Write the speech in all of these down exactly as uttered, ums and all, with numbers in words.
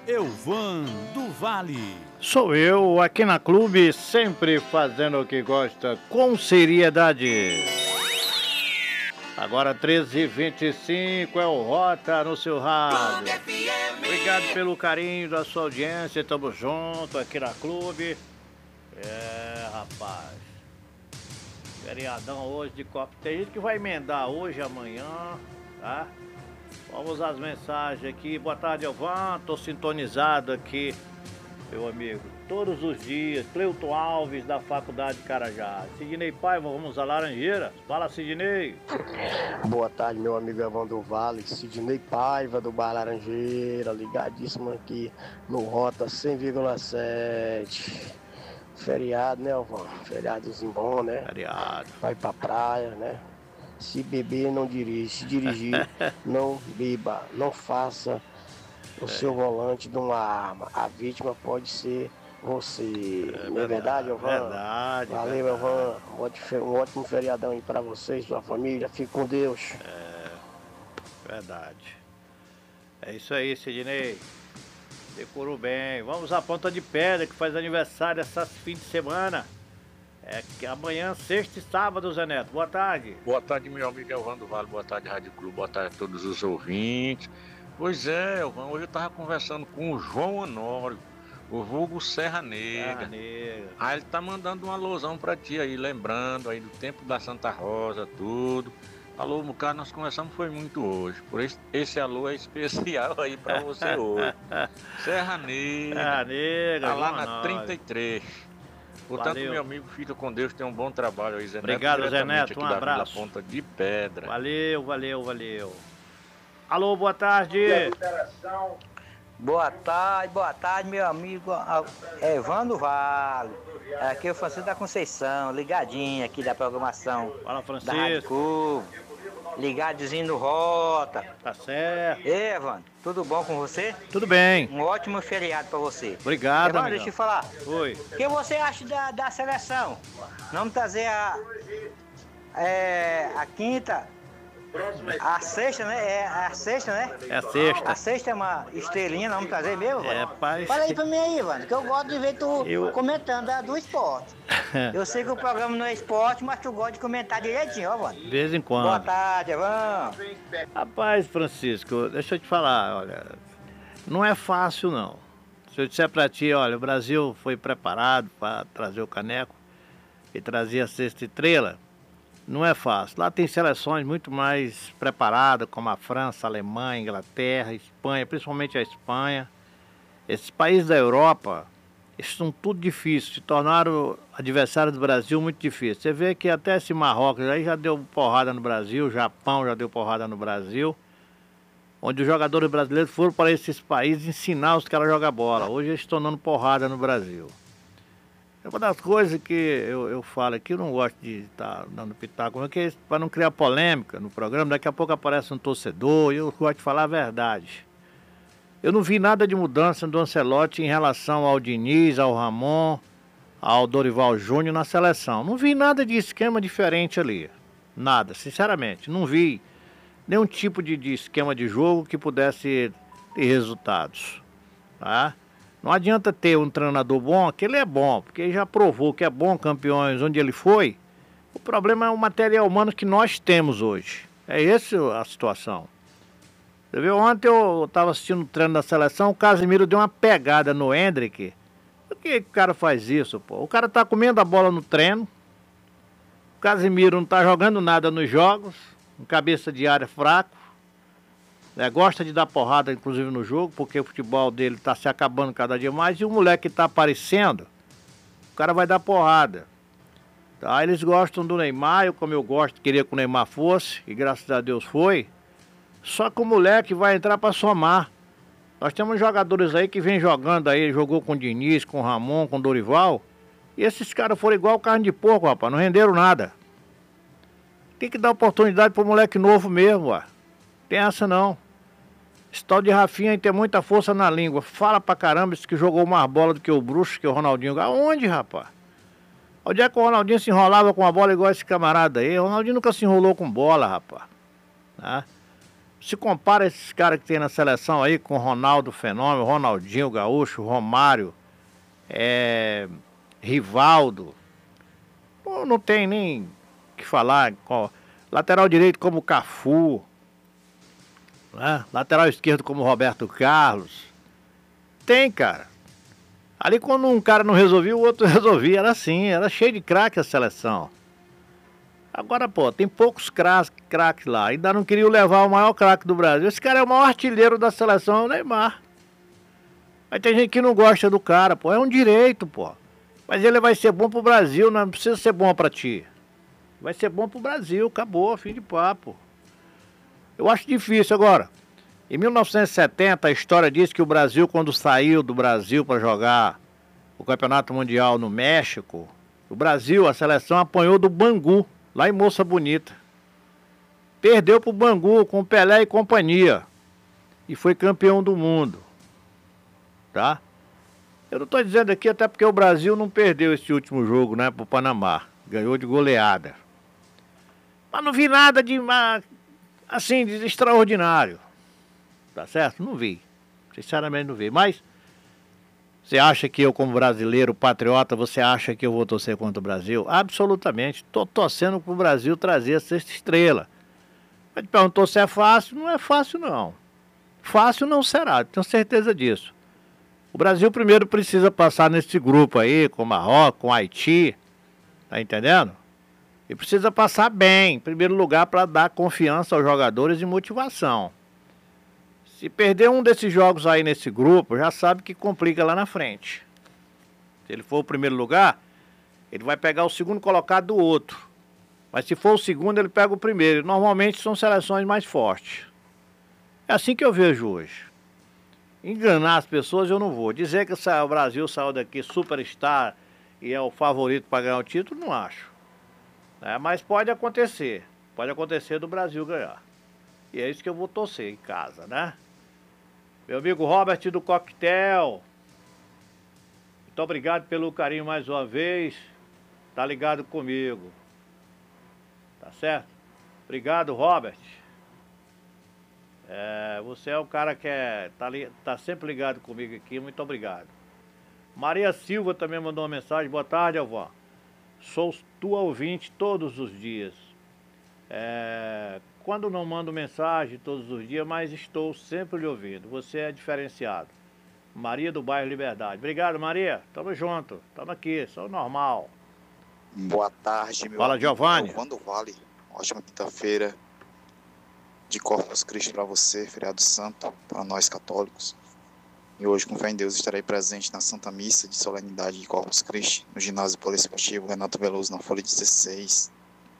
Elvan do Vale. Sou eu, aqui na Clube, sempre fazendo o que gosta, com seriedade. Agora treze e vinte e cinco é o Rota no seu rádio. Obrigado pelo carinho da sua audiência, tamo junto aqui na Clube. É, rapaz. Feriadão hoje de Copa. Tem gente que vai emendar hoje, amanhã, tá? Vamos às mensagens aqui. Boa tarde, Elvan. Tô sintonizado aqui, meu amigo. Todos os dias. Cleuton Alves, da Faculdade de Carajás. Sidney Paiva, vamos à Laranjeira. Fala, Sidney. Boa tarde, meu amigo Elvan do Vale. Sidney Paiva, do Bar Laranjeira. Ligadíssimo aqui no Rota cem vírgula sete. Feriado, né, Elvan? Feriadozinho bom, né? Feriado. Vai pra praia, né? Se beber, não dirige. Se dirigir, não beba. Não faça o é. seu volante de uma arma. A vítima pode ser você. É, não é verdade, Elvan? Verdade. Valeu, Elvan. Um ótimo feriadão aí pra vocês, sua família. Fique com Deus. É, verdade. É isso aí, Sidney. Decorou bem. Vamos à Ponta de Pedra, que faz aniversário essa fim de semana. É que amanhã, sexta e sábado, Zé Neto. Boa tarde. Boa tarde, meu amigo Elvan do Vale. Boa tarde, Rádio Clube. Boa tarde a todos os ouvintes. Pois é, Elvan, hoje eu estava conversando com o João Honório, o vulgo Serra Negra. Serra Negra. Aí ele tá mandando uma alusão pra ti aí, lembrando aí do tempo da Santa Rosa, tudo. Alô, Mucá, nós conversamos foi muito hoje. Por isso, esse alô é especial aí pra você hoje. Serra Negra. Serra Negra. Tá lá na trinta e três. Portanto, Valeu. meu amigo, fica com Deus, tem um bom trabalho aí, Zé Neto. Obrigado, Zé Neto, um abraço. Da Ponta de Pedra. Valeu, valeu, valeu. Alô, boa tarde. Boa tarde, boa tarde, meu amigo Evandro Vale. Aqui é o Francisco da Conceição, ligadinho aqui da programação. Fala, Francisco. Da Rádio Clube. Ligadinho no Rota. Tá certo. Ei, Evandro, tudo bom com você? Tudo bem. Um ótimo feriado pra você. Obrigado, Evandro, deixa eu falar. Oi. O que você acha da, da seleção? Vamos trazer a, é, a quinta, a sexta, né? É a sexta, né? É a sexta. A sexta é uma estrelinha, não vamos trazer mesmo, É, pai. Fala aí pra mim aí, Evandro, que eu gosto de ver tu eu... comentando a, do esporte. Eu sei que o programa não é esporte, mas tu gosta de comentar direitinho, ó, Evandro. De vez em quando. Boa tarde, Evandro. Rapaz, Francisco, deixa eu te falar, olha, não é fácil não. Se eu disser pra ti, olha, o Brasil foi preparado para trazer o caneco e trazer a sexta estrela, não é fácil. Lá tem seleções muito mais preparadas, como a França, a Alemanha, a Inglaterra, a Espanha, principalmente a Espanha. Esses países da Europa, eles são tudo difíceis, se tornaram adversários do Brasil muito difíceis. Você vê que até esse Marrocos aí já deu porrada no Brasil, o Japão já deu porrada no Brasil, onde os jogadores brasileiros foram para esses países ensinar os caras a jogar bola. Hoje eles estão dando porrada no Brasil. É uma das coisas que eu, eu falo aqui, eu não gosto de estar dando pitaco, porque para não criar polêmica no programa, daqui a pouco aparece um torcedor e eu gosto de falar a verdade. Eu não vi nada de mudança do Ancelotti em relação ao Diniz, ao Ramon, ao Dorival Júnior na seleção. Não vi nada de esquema diferente ali. Nada, sinceramente. Não vi nenhum tipo de, de esquema de jogo que pudesse ter resultados, tá? Não adianta ter um treinador bom, que ele é bom, porque ele já provou que é bom, campeões onde ele foi. O problema é o material humano que nós temos hoje. É essa a situação. Você viu, ontem eu estava assistindo o treino da seleção, o Casemiro deu uma pegada no Hendrick. Por que o cara faz isso, pô? O cara tá comendo a bola no treino, o Casemiro não tá jogando nada nos jogos, um cabeça de área fraco. É, gosta de dar porrada, inclusive, no jogo, porque o futebol dele está se acabando cada dia mais. E o moleque que está aparecendo, o cara vai dar porrada. Tá? Eles gostam do Neymar, eu, como eu gosto, queria que o Neymar fosse, e graças a Deus foi. Só que o moleque vai entrar para somar. Nós temos jogadores aí que vem jogando aí, jogou com o Diniz, com o Ramon, com o Dorival. E esses caras foram igual carne de porco, rapaz, não renderam nada. Tem que dar oportunidade pro moleque novo mesmo, ó. Tem essa não. Esse tal de Rafinha aí tem muita força na língua. Fala pra caramba, esse que jogou mais bola do que o Bruxo, que é o Ronaldinho. Aonde, rapaz? Onde é que o Ronaldinho se enrolava com a bola igual esse camarada aí? O Ronaldinho nunca se enrolou com bola, rapaz. Tá? Se compara esses caras que tem na seleção aí com Ronaldo Fenômeno, Ronaldinho Gaúcho, Romário, é, Rivaldo. Não, não tem nem o que falar. Lateral direito como Cafu, né? Lateral esquerdo como Roberto Carlos. Tem, cara. Ali quando um cara não resolvia, o outro resolvia. Era assim, era cheio de craque a seleção. Agora, pô, tem poucos craques craque lá. Ainda não queriam levar o maior craque do Brasil. Esse cara é o maior artilheiro da seleção, é o Neymar. Aí tem gente que não gosta do cara, pô. É um direito, pô. Mas ele vai ser bom pro Brasil, não precisa ser bom pra ti. Vai ser bom pro Brasil, acabou, fim de papo. Eu acho difícil agora. Em mil novecentos e setenta, a história diz que o Brasil, quando saiu do Brasil para jogar o Campeonato Mundial no México, o Brasil, a seleção apanhou do Bangu, lá em Moça Bonita. Perdeu pro Bangu com Pelé e companhia. E foi campeão do mundo. Tá? Eu não estou dizendo aqui até porque o Brasil não perdeu esse último jogo, né, pro Panamá. Ganhou de goleada. Mas não vi nada de, assim, de extraordinário. Tá certo? Não vi. Sinceramente não vi. Mas você acha que eu, como brasileiro, patriota, você acha que eu vou torcer contra o Brasil? Absolutamente. Estou torcendo pro Brasil trazer a sexta estrela. Mas te perguntou se é fácil. Não é fácil, não. Fácil não será, tenho certeza disso. O Brasil primeiro precisa passar nesse grupo aí, com Marrocos, com Haiti, tá entendendo? E precisa passar bem, em primeiro lugar, para dar confiança aos jogadores e motivação. Se perder um desses jogos aí nesse grupo, já sabe que complica lá na frente. Se ele for o primeiro lugar, ele vai pegar o segundo colocado do outro. Mas se for o segundo, ele pega o primeiro. Normalmente são seleções mais fortes. É assim que eu vejo hoje. Enganar as pessoas eu não vou. Dizer que o Brasil saiu daqui superstar e é o favorito para ganhar o título, não acho. É, mas pode acontecer. Pode acontecer do Brasil ganhar. E é isso que eu vou torcer em casa, né? Meu amigo Robert do Coquetel. Muito obrigado pelo carinho mais uma vez. Tá ligado comigo. Tá certo? Obrigado, Robert. É, você é o cara que é, tá, li, tá sempre ligado comigo aqui, muito obrigado. Maria Silva também mandou uma mensagem. Boa tarde, avó. Sou tua ouvinte todos os dias. É, quando não mando mensagem todos os dias, mas estou sempre lhe ouvindo. Você é diferenciado. Maria do bairro Liberdade. Obrigado, Maria. Tamo junto. Tamo aqui, sou normal. Boa tarde, meu Fala, amigo Giovanni. Wando Vale. Ótima quinta-feira de Corpus Christi para você, feriado santo, para nós católicos. E hoje, com fé em Deus, estarei presente na Santa Missa de Solenidade de Corpus Christi, no ginásio poliesportivo Renato Veloso, na Folha dezesseis.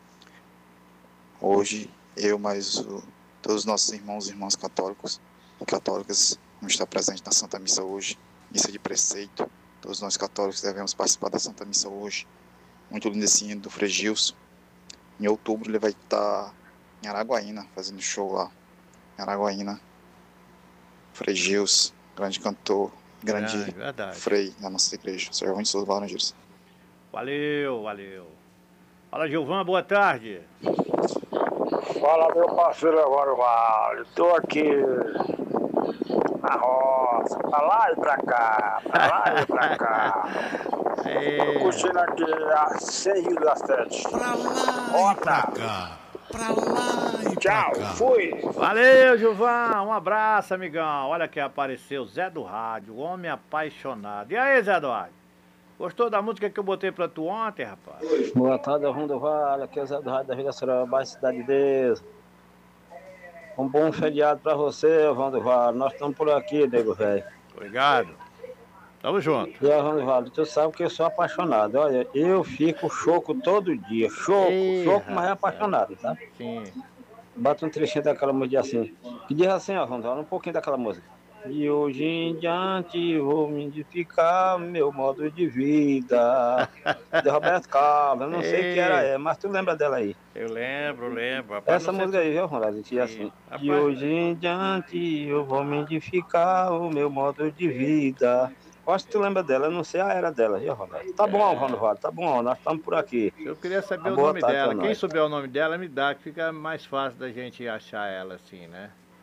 Hoje, eu mais o, todos os nossos irmãos e irmãs católicos e católicas vamos estar presentes na Santa Missa hoje, missa de preceito. Todos nós católicos devemos participar da Santa Missa hoje. Muito lindo esse hino do Frei Gilson. Em outubro ele vai estar em Araguaína, fazendo show lá. Em Araguaína. Frei Gilson, grande cantor, grande é, frei da nossa igreja. Sou Giovanni Souza Laranjeiras. Valeu, valeu. Fala, Gilvan, boa tarde. Fala, meu parceiro Evandro Vale. Estou aqui na roça, pra lá e pra cá, pra lá e pra cá. Tô curtindo aqui a seis vírgula sete. Pra lá Rota. e pra cá. Pra lá e Tchau, pra cá. fui. Valeu, Gilvan. Um abraço, amigão. Olha quem apareceu, Zé do Rádio, o homem apaixonado. E aí, Zé do Rádio? Gostou da música que eu botei pra tu ontem, rapaz? Boa tarde, Rondo Vale. Aqui é o Zé do Rádio da Vila Sorobá, Cidade de Deus. Um bom feriado pra você, Rondo Vale. Nós estamos por aqui, nego velho. Obrigado. Tamo junto. E aí, Rondo Vale, tu sabe que eu sou apaixonado. Olha, eu fico choco todo dia. Choco, Ei, choco, mas é rapaz. apaixonado, tá? Sim. Bota um trechinho daquela música assim. Que diz assim, ó, Rondo Vale, um pouquinho daquela música. De hoje em diante vou modificar meu modo de vida. De Roberto Carlos, eu não sei o que era, é, mas tu lembra dela aí? Eu lembro, lembro. Rapaz, Essa não sei música aí, viu, Ronaldo? Que assim. Rapaz. De hoje em diante eu vou modificar o meu modo de vida. Eu acho que tu lembra dela, eu não sei a era dela, viu, Ronaldo? Tá bom, Ronaldo, tá bom, nós estamos por aqui. Eu queria saber Uma o boa nome tarde dela. pra Quem nós. souber o nome dela, me dá, que fica mais fácil da gente achar ela assim, né?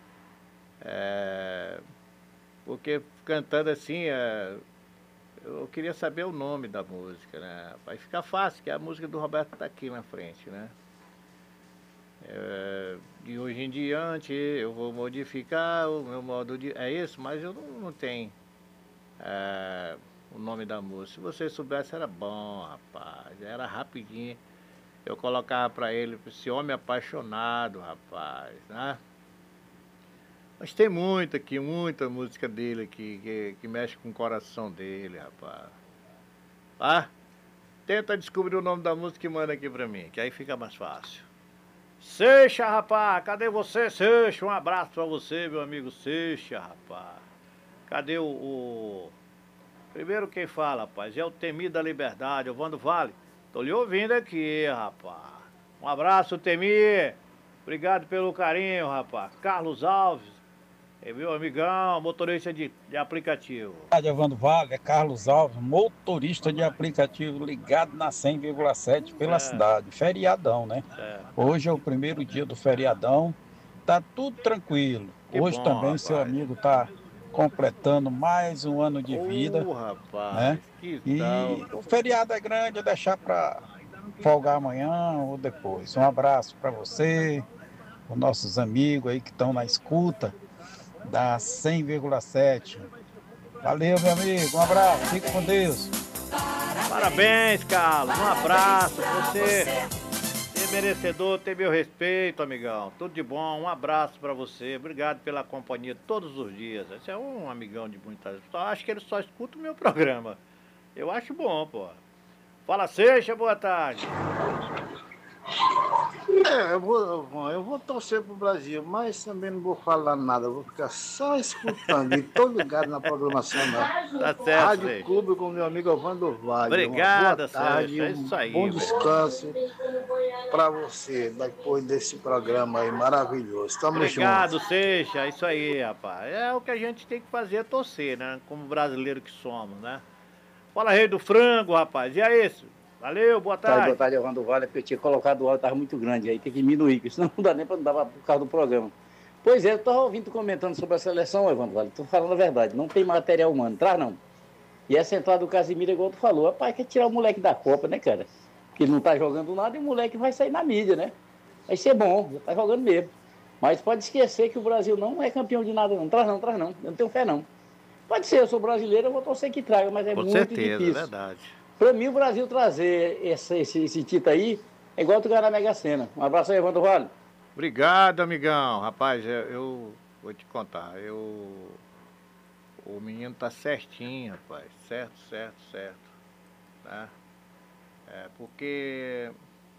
É, porque cantando assim, é, eu queria saber o nome da música, né? Vai ficar fácil, que a música do Roberto está aqui na frente, né? É, de hoje em diante eu vou modificar o meu modo de... É isso, mas eu não, não tenho é, o nome da música. Se você soubesse era bom, rapaz. Era rapidinho. Eu colocava pra ele, esse homem apaixonado, rapaz, né? Mas tem muita aqui, muita música dele aqui, que, que mexe com o coração dele, rapaz. Tá? Tenta descobrir o nome da música e manda aqui pra mim, que aí fica mais fácil. Seixa, rapaz, cadê você, Seixa? Um abraço pra você, meu amigo Seixa, rapaz. Cadê o, o... Primeiro quem fala, rapaz, é o Temi da Liberdade, o Vando Vale. Tô lhe ouvindo aqui, rapaz. Um abraço, Temi. Obrigado pelo carinho, rapaz. Carlos Alves, é meu amigão, motorista de, de aplicativo. Evandro Vale, é Carlos Alves, motorista de aplicativo ligado na cem vírgula sete pela é. cidade. Feriadão, né? É. Hoje é o primeiro dia do feriadão. Tá tudo tranquilo. Que Hoje bom, também rapaz. Seu amigo tá completando mais um ano de vida. Oh, rapaz, né? Que e tal. O feriado é grande, é deixar para folgar amanhã ou depois. Um abraço para você, os nossos amigos aí que estão na escuta da cem vírgula sete. Valeu, meu amigo. Um abraço. Fique com Deus. Parabéns, Carlos. Um abraço. Você é merecedor, tem meu respeito, amigão. Tudo de bom. Um abraço pra você. Obrigado pela companhia todos os dias. Esse é um amigão de muitas... Só acho que ele só escuta o meu programa. Eu acho bom, pô. Fala, Seixa, boa tarde. É, eu vou, eu vou torcer pro Brasil, mas também não vou falar nada, vou ficar só escutando e tô ligado na programação da tá certo, Rádio Seixa. Clube com meu amigo Evandro Vale. Obrigado, Uma boa tarde, Seixa. É isso aí, um bom descanso para você depois desse programa aí maravilhoso. Tamo Obrigado, junto. Seixa. É isso aí, rapaz. É o que a gente tem que fazer, é torcer, né? Como brasileiro que somos, né? Fala, Rei do Frango, rapaz. E é isso. Valeu, boa tarde. Boa tarde, Evandro Vale, porque eu tinha colocado o áudio, estava muito grande aí, tem que diminuir, porque senão não dá nem para não dar por causa do programa. Pois é, eu estava ouvindo tu comentando sobre a seleção, Evandro Vale, tô falando a verdade, não tem material humano, traz não. E essa entrada do Casimiro, igual tu falou, rapaz, quer tirar o moleque da Copa, né, cara? Porque ele não tá jogando nada e o moleque vai sair na mídia, né? Vai ser bom, já tá jogando mesmo. Mas pode esquecer que o Brasil não é campeão de nada, não. Traz não, traz não, eu não tenho fé não. Pode ser, eu sou brasileiro, eu vou torcer que traga, mas é Com muito certeza, difícil. É verdade. Para mim, o Brasil trazer esse, esse, esse título aí é igual tu ganhar na Mega Sena. Um abraço aí, Evandro Vale. Obrigado, amigão. Rapaz, eu, eu vou te contar. Eu, o menino tá certinho, rapaz. Certo, certo, certo. Tá? É, porque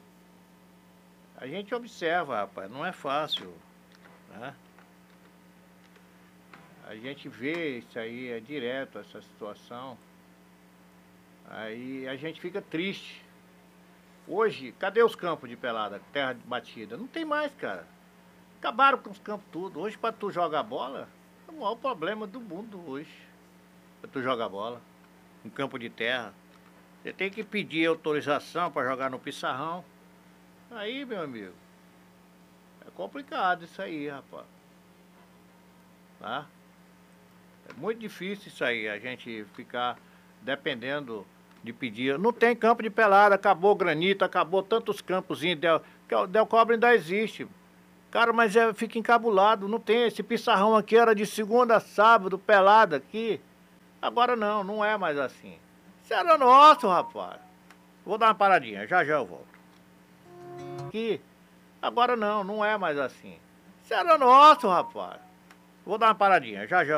a gente observa, rapaz, não é fácil. Né? A gente vê isso aí, é direto, essa situação. Aí a gente fica triste. Hoje, cadê os campos de pelada, terra batida? Não tem mais, cara. Acabaram com os campos tudo. Hoje, para tu jogar bola, é o maior problema do mundo hoje. Para tu jogar bola, um campo de terra. Você tem que pedir autorização para jogar no pissarrão. Aí, meu amigo, é complicado isso aí, rapaz. Tá? É muito difícil isso aí, a gente ficar dependendo de pedir. Não tem campo de pelada, acabou o granito, acabou tantos campos. Del, Del Cobre ainda existe. Cara, mas é, fica encabulado, não tem. Esse pissarrão aqui era de segunda a sábado, pelada aqui. Agora não, não é mais assim. Isso era nosso, rapaz. Vou dar uma paradinha, já já eu volto. Aqui, agora não, não é mais assim. Isso era nosso, rapaz. Vou dar uma paradinha, já já.